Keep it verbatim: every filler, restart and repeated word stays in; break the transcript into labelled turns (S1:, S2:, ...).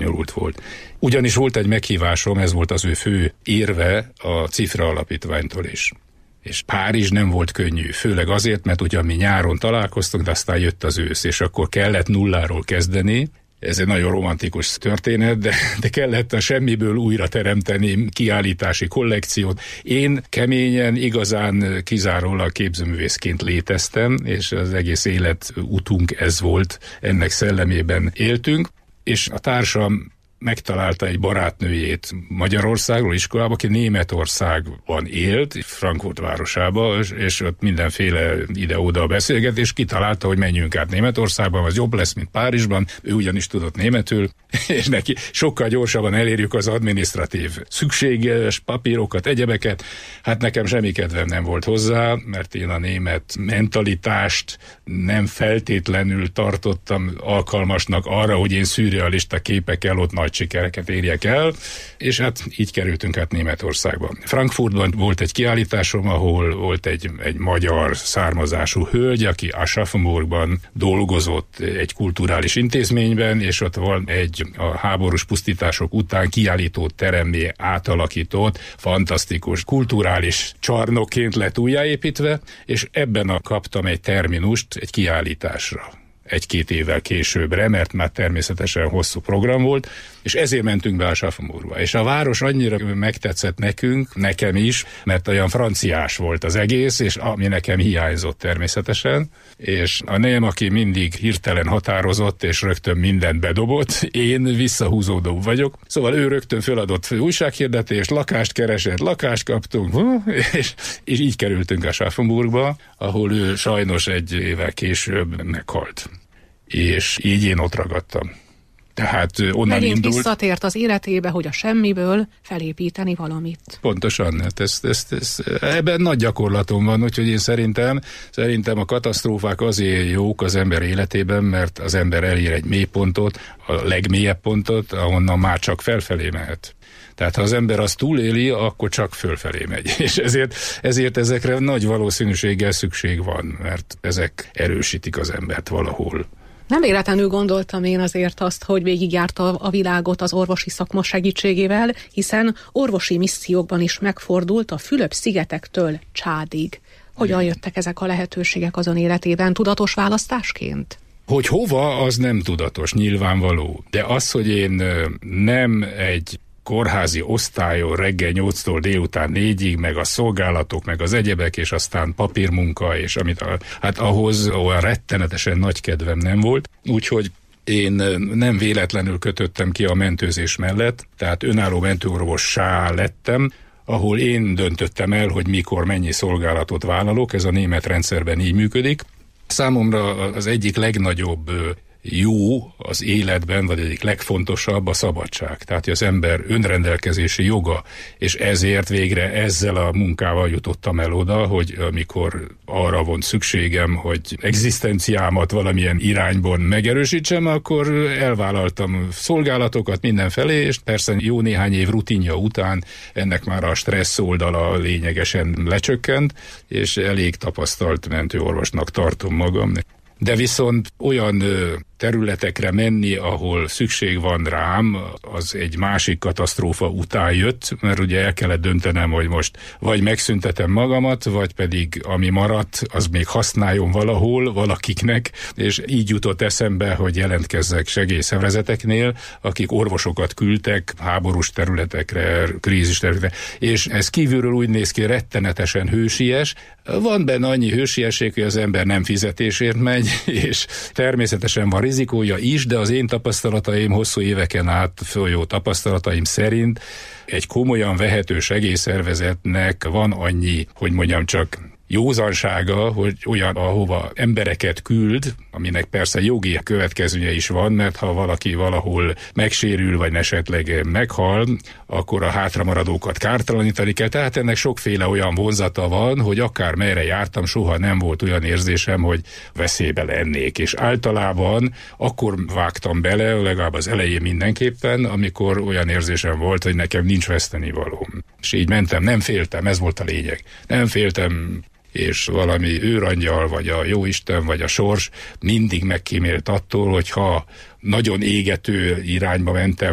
S1: bonyolult volt. Ugyanis volt egy meghívásom, ez volt az ő fő érve a Cifra Alapítványtól is. És Párizs nem volt könnyű, főleg azért, mert ugyan mi nyáron találkoztunk, de aztán jött az ősz, és akkor kellett nulláról kezdeni. Ez egy nagyon romantikus történet, de, de kellett a semmiből újra teremteni kiállítási kollekciót. Én keményen, igazán kizárólag képzőművészként léteztem, és az egész életutunk ez volt, ennek szellemében éltünk, és a társam megtalálta egy barátnőjét Magyarországról, iskolában, aki Németországban élt, Frankfurt városába, és ott mindenféle ide-oda beszélgetés, kitalálta, hogy menjünk át Németországban, az jobb lesz, mint Párizsban, ő ugyanis tudott németül, és neki sokkal gyorsabban elérjük az adminisztratív szükséges papírokat, egyebeket. Hát nekem semmi kedvem nem volt hozzá, mert én a német mentalitást nem feltétlenül tartottam alkalmasnak arra, hogy én szürrealista képekkel ott nagy sikereket érjek el, és hát így kerültünk át Németországba. Frankfurtban volt egy kiállításom, ahol volt egy, egy magyar származású hölgy, aki Aschaffenburgban dolgozott egy kulturális intézményben, és ott van egy a háborús pusztítások után kiállító teremmé átalakított, fantasztikus, kulturális csarnokként lett újjáépítve, és ebben a kaptam egy terminust egy kiállításra. Egy-két évvel későbbre, mert már természetesen hosszú program volt, és ezért mentünk be Aschaffenburgba. És a város annyira megtetszett nekünk, nekem is, mert olyan franciás volt az egész, és ami nekem hiányzott természetesen, és a nem, aki mindig hirtelen határozott, és rögtön mindent bedobott, én visszahúzódó vagyok. Szóval ő rögtön föladott újsághirdetést, lakást keresett, lakást kaptunk, és, és így kerültünk Aschaffenburgba, ahol ő sajnos egy évvel később meghalt. És így én ott ragadtam. Tehát onnan
S2: Megint
S1: indult.
S2: Visszatért az életébe, hogy a semmiből felépíteni valamit.
S1: Pontosan, hát ez, ez, ez, ebben nagy gyakorlatom van, úgyhogy én szerintem, szerintem a katasztrófák azért jók az ember életében, mert az ember elér egy mélypontot, a legmélyebb pontot, ahonnan már csak felfelé mehet. Tehát ha az ember azt túléli, akkor csak fölfelé megy. És ezért, ezért ezekre nagy valószínűséggel szükség van, mert ezek erősítik az embert valahol.
S2: Nem véletlenül gondoltam én azért azt, hogy végigjárta a világot az orvosi szakma segítségével, hiszen orvosi missziókban is megfordult a Fülöp-szigetektől Csádig. Hogyan jöttek ezek a lehetőségek az ön életében? Tudatos választásként?
S1: Hogy hova, az nem tudatos, nyilvánvaló. De az, hogy én nem egy kórházi osztályon reggel nyolctól délután négyig, meg a szolgálatok, meg az egyebek, és aztán papírmunka, és amit a, hát ahhoz olyan rettenetesen nagy kedvem nem volt. Úgyhogy én nem véletlenül kötöttem ki a mentőzés mellett, tehát önálló mentőorvossá lettem, ahol én döntöttem el, hogy mikor mennyi szolgálatot vállalok, ez a német rendszerben így működik. Számomra az egyik legnagyobb jó az életben, vagy egyik legfontosabb a szabadság. Tehát, hogy az ember önrendelkezési joga, és ezért végre ezzel a munkával jutottam el oda, hogy amikor arra van szükségem, hogy egzisztenciámat valamilyen irányban megerősítsem, akkor elvállaltam szolgálatokat mindenfelé, és persze jó néhány év rutinja után ennek már a stressz oldala lényegesen lecsökkent, és elég tapasztalt mentőorvosnak tartom magam. De viszont olyan területekre menni, ahol szükség van rám, az egy másik katasztrófa után jött, mert ugye el kellett döntenem, hogy most vagy megszüntetem magamat, vagy pedig ami maradt, az még használjon valahol, valakiknek, és így jutott eszembe, hogy jelentkezzek segélyszervezeteknél, akik orvosokat küldtek háborús területekre, krízis területekre, és ez kívülről úgy néz ki, rettenetesen hősies. Van benne annyi hősiesség, hogy az ember nem fizetésért megy, és természetesen van rizikója is, de az én tapasztalataim, hosszú éveken át folyó tapasztalataim szerint egy komolyan vehető segélyszervezetnek van annyi, hogy mondjam csak, józansága, hogy olyan, ahova embereket küld, aminek persze jogi következménye is van, mert ha valaki valahol megsérül, vagy esetleg meghal, akkor a hátramaradókat kártalanítani kell. Tehát ennek sokféle olyan vonzata van, hogy akár merre jártam, soha nem volt olyan érzésem, hogy veszélybe lennék. És általában akkor vágtam bele, legalább az elején mindenképpen, amikor olyan érzésem volt, hogy nekem nincs vesztenivalóm. És így mentem, nem féltem, ez volt a lényeg. Nem féltem, és valami őrangyal, vagy a jóisten, vagy a sors mindig megkímélt attól, hogy ha nagyon égető irányba mentem,